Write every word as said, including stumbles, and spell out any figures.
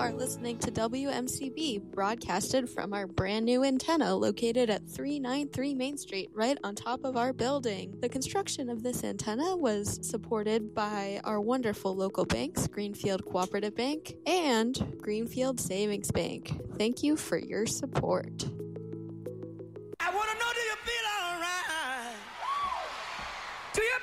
are listening to W M C B, broadcasted from our brand new antenna located at three ninety-three Main Street, right on top of our building. The construction of this antenna was supported by our wonderful local banks, Greenfield Cooperative Bank and Greenfield Savings Bank. Thank you for your support.